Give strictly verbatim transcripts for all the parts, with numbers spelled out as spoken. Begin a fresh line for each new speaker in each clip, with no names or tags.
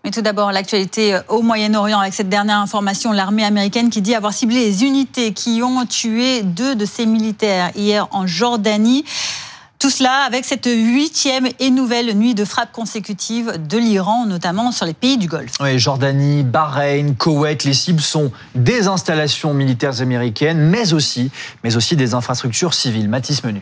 Mais tout d'abord, l'actualité au Moyen-Orient avec cette dernière information, l'armée américaine qui dit avoir ciblé les unités qui ont tué deux de ses militaires hier en Jordanie. Tout cela avec cette huitième et nouvelle nuit de frappes consécutives de l'Iran, notamment sur les pays du Golfe.
Oui, Jordanie, Bahreïn, Koweït, les cibles sont des installations militaires américaines, mais aussi, mais aussi des infrastructures civiles. Mathis Menu.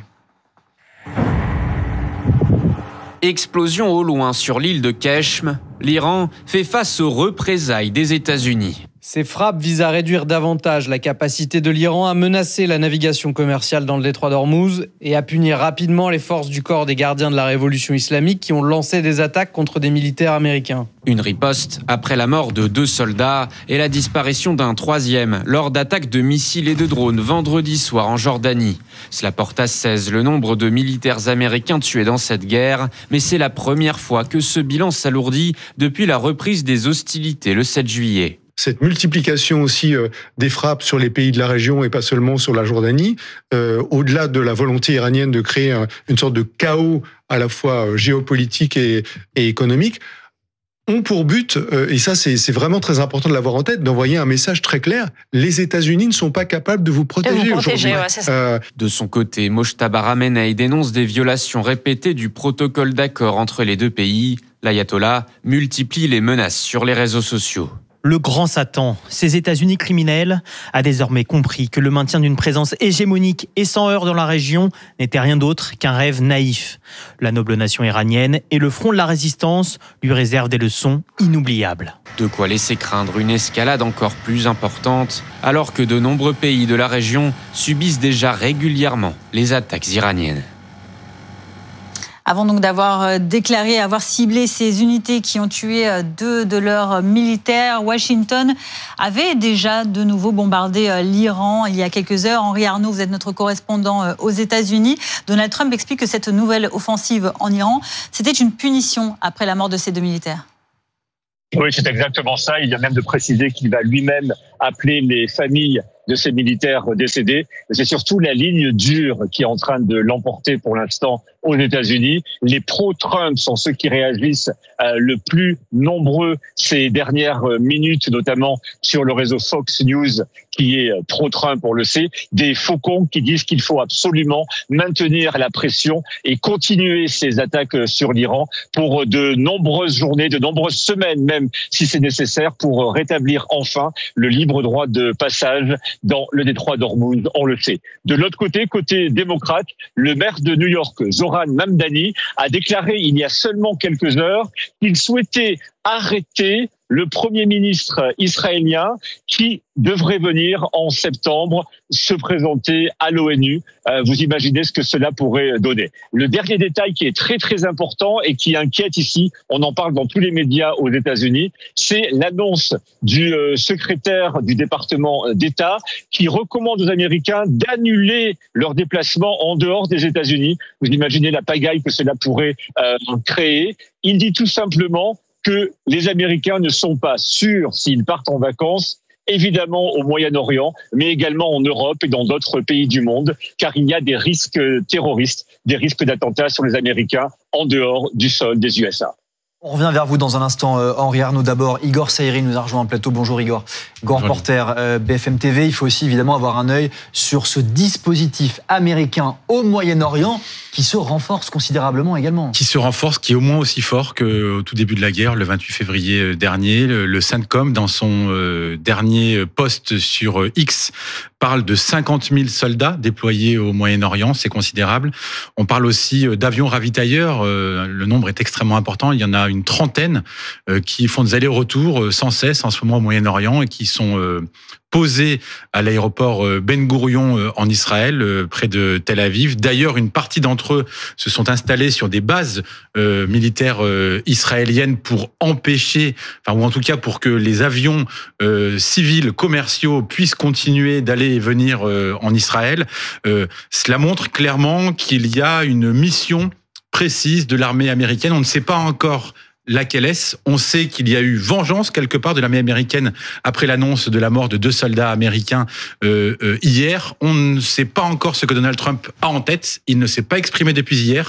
Explosion au loin sur l'île de Keshm, l'Iran fait face aux représailles des États-Unis.
Ces frappes visent à réduire davantage la capacité de l'Iran à menacer la navigation commerciale dans le détroit d'Ormuz et à punir rapidement les forces du corps des gardiens de la révolution islamique qui ont lancé des attaques contre des militaires américains.
Une riposte après la mort de deux soldats et la disparition d'un troisième lors d'attaques de missiles et de drones vendredi soir en Jordanie. Cela porte à seize le nombre de militaires américains tués dans cette guerre, mais c'est la première fois que ce bilan s'alourdit depuis la reprise des hostilités le sept juillet.
Cette multiplication aussi euh, des frappes sur les pays de la région et pas seulement sur la Jordanie, euh, au-delà de la volonté iranienne de créer un, une sorte de chaos à la fois géopolitique et, et économique, ont pour but, euh, et ça c'est, c'est vraiment très important de l'avoir en tête, d'envoyer un message très clair, les États-Unis ne sont pas capables de vous protéger,
de vous protéger
aujourd'hui.
Ouais, c'est ça.
Euh, de son côté, Mojtaba Ramenei dénonce des violations répétées du protocole d'accord entre les deux pays. L'ayatollah multiplie les menaces sur les réseaux sociaux.
Le grand Satan, ces États-Unis criminels, a désormais compris que le maintien d'une présence hégémonique et sans heurts dans la région n'était rien d'autre qu'un rêve naïf. La noble nation iranienne et le front de la résistance lui réservent des leçons inoubliables.
De quoi laisser craindre une escalade encore plus importante, alors que de nombreux pays de la région subissent déjà régulièrement les attaques iraniennes.
Avant donc d'avoir déclaré avoir ciblé ces unités qui ont tué deux de leurs militaires, Washington avait déjà de nouveau bombardé l'Iran il y a quelques heures. Henri Arnaud, vous êtes notre correspondant aux États-Unis. Donald Trump explique que cette nouvelle offensive en Iran, c'était une punition après la mort de ces deux militaires.
Oui, c'est exactement ça. Il vient même de préciser qu'il va lui-même appeler les familles de ces militaires décédés. C'est surtout la ligne dure qui est en train de l'emporter pour l'instant aux États-Unis. Les pro-Trump sont ceux qui réagissent euh, le plus nombreux ces dernières minutes, notamment sur le réseau Fox News, qui est pro-Trump, on le sait. Des faucons qui disent qu'il faut absolument maintenir la pression et continuer ces attaques sur l'Iran pour de nombreuses journées, de nombreuses semaines même, si c'est nécessaire, pour rétablir enfin le libre droit de passage dans le détroit d'Ormuz, on le sait. De l'autre côté, côté démocrate, le maire de New York, Zohran Mamdani, a déclaré il y a seulement quelques heures qu'il souhaitait arrêter le Premier ministre israélien qui devrait venir en septembre se présenter à l'ONU. Euh, vous imaginez ce que cela pourrait donner. Le dernier détail qui est très très important et qui inquiète ici, on en parle dans tous les médias aux États-Unis, c'est l'annonce du euh, secrétaire du département d'État qui recommande aux Américains d'annuler leurs déplacements en dehors des États-Unis. Vous imaginez la pagaille que cela pourrait euh, créer. Il dit tout simplement que les Américains ne sont pas sûrs s'ils partent en vacances, évidemment au Moyen-Orient, mais également en Europe et dans d'autres pays du monde, car il y a des risques terroristes, des risques d'attentats sur les Américains en dehors du sol des U S A.
On revient vers vous dans un instant, euh, Henri Arnaud. D'abord, Igor Saïri nous a rejoint en plateau. Bonjour Igor. Igor, reporter euh, B F M T V. Il faut aussi évidemment avoir un œil sur ce dispositif américain au Moyen-Orient qui se renforce considérablement également.
Qui se renforce, qui est au moins aussi fort qu'au tout début de la guerre, le vingt-huit février dernier. Le, le CENTCOM, dans son euh, dernier post sur euh, X, parle de cinquante mille soldats déployés au Moyen-Orient, c'est considérable. On parle aussi d'avions ravitailleurs, euh, le nombre est extrêmement important, il y en a une trentaine euh, qui font des allers-retours euh, sans cesse en ce moment au Moyen-Orient et qui sont euh, posés à l'aéroport euh, Ben Gourion euh, en Israël, euh, près de Tel Aviv. D'ailleurs, une partie d'entre eux se sont installés sur des bases euh, militaires euh, israéliennes pour empêcher, enfin ou en tout cas pour que les avions euh, civils, commerciaux puissent continuer d'aller et venir euh, en Israël. Euh, cela montre clairement qu'il y a une mission précise de l'armée américaine. On ne sait pas encore laquelle est-ce. On sait qu'il y a eu vengeance quelque part de l'armée américaine après l'annonce de la mort de deux soldats américains euh, euh, hier. On ne sait pas encore ce que Donald Trump a en tête. Il ne s'est pas exprimé depuis hier.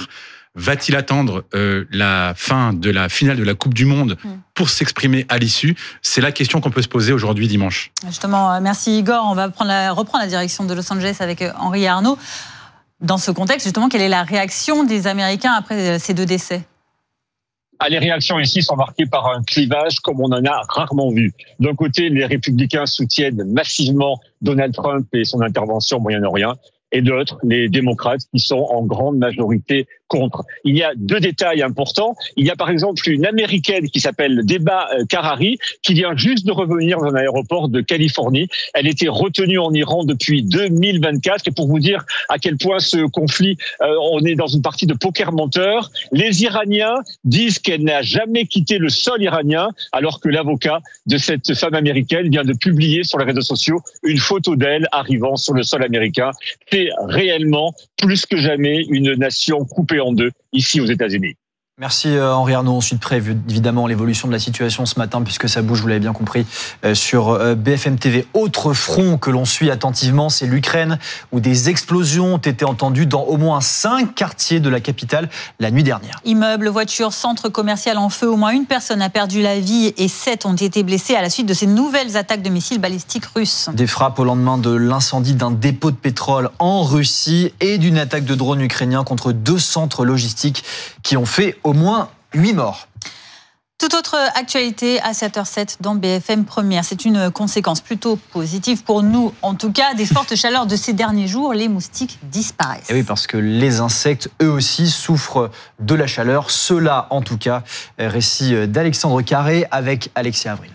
Va-t-il attendre euh, la fin de la finale de la Coupe du Monde pour s'exprimer à l'issue? C'est la question qu'on peut se poser aujourd'hui dimanche.
Justement, merci Igor. On va prendre la, reprendre la direction de Los Angeles avec Henri Arnaud. Dans ce contexte, justement, quelle est la réaction des Américains après ces deux décès?
Ah, les réactions ici sont marquées par un clivage comme on en a rarement vu. D'un côté, les républicains soutiennent massivement Donald Trump et son intervention au Moyen-Orient, et de l'autre, les démocrates qui sont en grande majorité contre. Il y a deux détails importants. Il y a par exemple une Américaine qui s'appelle Deba Karari, qui vient juste de revenir dans un aéroport de Californie. Elle était retenue en Iran depuis deux mille vingt-quatre. Et pour vous dire à quel point ce conflit, euh, on est dans une partie de poker menteur, les Iraniens disent qu'elle n'a jamais quitté le sol iranien, alors que l'avocat de cette femme américaine vient de publier sur les réseaux sociaux une photo d'elle arrivant sur le sol américain. C'est réellement, plus que jamais, une nation coupée en deux, ici aux États-Unis.
Merci Henri Arnaud. On suit de près évidemment l'évolution de la situation ce matin, puisque ça bouge, vous l'avez bien compris, sur B F M T V. Autre front que l'on suit attentivement, c'est l'Ukraine, où des explosions ont été entendues dans au moins cinq quartiers de la capitale la nuit dernière.
Immeubles, voitures, centre commercial en feu. Au moins une personne a perdu la vie et sept ont été blessés à la suite de ces nouvelles attaques de missiles balistiques russes.
Des frappes au lendemain de l'incendie d'un dépôt de pétrole en Russie et d'une attaque de drones ukrainiens contre deux centres logistiques qui ont fait au moins huit morts.
Toute autre actualité à sept heures zéro sept dans B F M Première. C'est une conséquence plutôt positive pour nous, en tout cas, des fortes chaleurs de ces derniers jours. Les moustiques disparaissent.
Et oui, parce que les insectes, eux aussi, souffrent de la chaleur. Ceux-là, en tout cas, récit d'Alexandre Carré avec Alexia Avril.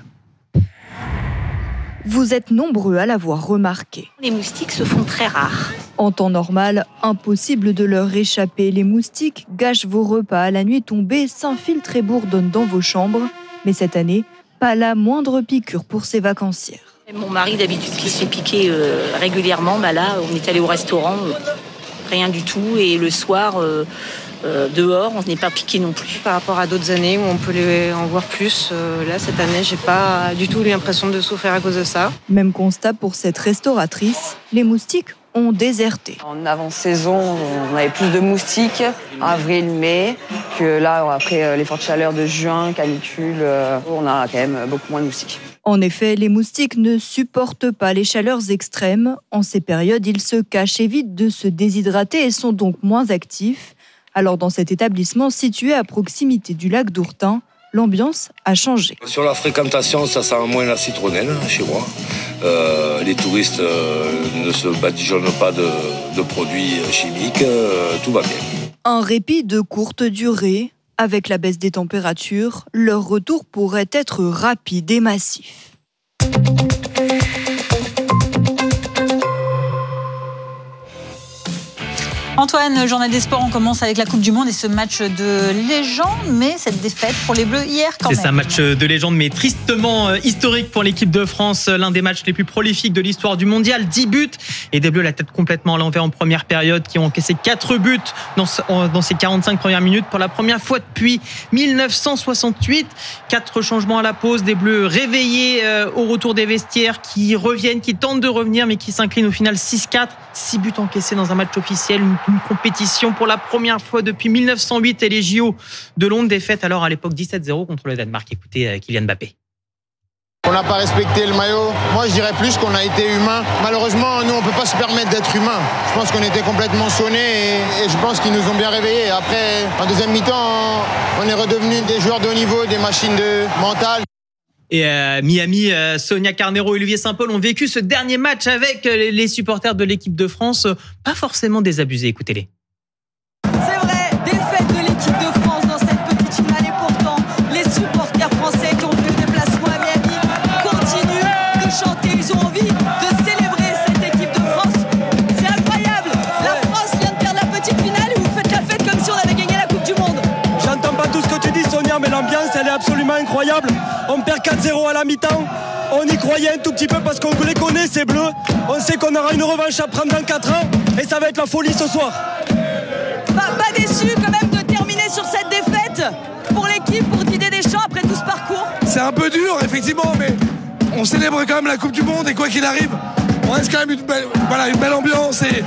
Vous êtes nombreux à l'avoir remarqué.
Les moustiques se font très rares.
En temps normal, impossible de leur échapper. Les moustiques gâchent vos repas à la nuit tombée, s'infiltrent et bourdonnent dans vos chambres. Mais cette année, pas la moindre piqûre pour ces vacancières.
Mon mari, d'habitude, qui se fait piquer euh, régulièrement, bah là, on est allé au restaurant, euh, rien du tout. Et le soir, euh, euh, dehors, on n'est pas piqué non plus.
Par rapport à d'autres années où on peut les en voir plus, euh, là, cette année, j'ai pas du tout eu l'impression de souffrir à cause de ça.
Même constat pour cette restauratrice, les moustiques ont déserté.
En avant-saison, on avait plus de moustiques, avril, mai, que là, après les fortes chaleurs de juin, canicule, on a quand même beaucoup moins de moustiques.
En effet, les moustiques ne supportent pas les chaleurs extrêmes. En ces périodes, ils se cachent, évitent de se déshydrater et sont donc moins actifs. Alors dans cet établissement situé à proximité du lac d'Ourtin, l'ambiance a changé.
Sur la fréquentation, ça sent moins la citronnelle chez moi. Euh, les touristes euh, ne se badigeonnent pas de, de produits chimiques, euh, tout va bien.
Un répit de courte durée. Avec la baisse des températures, leur retour pourrait être rapide et massif.
Antoine, journal des sports, on commence avec la Coupe du Monde et ce match de légende, mais cette défaite pour les Bleus hier quand même.
C'est un match de légende, mais tristement historique pour l'équipe de France. L'un des matchs les plus prolifiques de l'histoire du mondial. dix buts et des Bleus la tête complètement à l'envers en première période, qui ont encaissé quatre buts dans, dans ces quarante-cinq premières minutes pour la première fois depuis dix-neuf cent soixante-huit. Quatre changements à la pause, des Bleus réveillés au retour des vestiaires, qui reviennent, qui tentent de revenir, mais qui s'inclinent au final six quatre. six buts encaissés dans un match officiel, une une compétition pour la première fois depuis dix-neuf cent huit et les J O de Londres, défaite alors à l'époque dix-sept zéro contre le Danemark. Écoutez Kylian Mbappé.
On n'a pas respecté le maillot. Moi, je dirais plus qu'on a été humain. Malheureusement, nous, on ne peut pas se permettre d'être humain. Je pense qu'on était complètement sonnés et, et je pense qu'ils nous ont bien réveillés. Après, en deuxième mi-temps, on est redevenus des joueurs de haut niveau, des machines de mentale.
Et euh, Miami, euh, Sonia Carneiro et Olivier Saint-Paul ont vécu ce dernier match avec les supporters de l'équipe de France. Pas forcément désabusés, écoutez-les.
C'est vrai, défaite de l'équipe de France dans cette petite finale. Et pourtant, les supporters français qui ont fait le déplacement à Miami continuent de chanter. Ils ont envie de célébrer cette équipe de France. C'est incroyable. La France vient de perdre la petite finale et vous faites la fête comme si on avait gagné la Coupe du Monde.
J'entends pas tout ce que tu dis, Sonia, mais l'ambiance, elle est absolument incroyable. On perd quatre zéro à la mi-temps. On y croyait un tout petit peu parce qu'on les connaît, ces Bleus. On sait qu'on aura une revanche à prendre dans quatre ans et ça va être la folie ce soir.
Pas, pas déçu quand même de terminer sur cette défaite pour l'équipe, pour Didier Deschamps après tout ce parcours.
C'est un peu dur, effectivement, mais on célèbre quand même la Coupe du Monde et quoi qu'il arrive, on reste quand même une belle, voilà, une belle ambiance et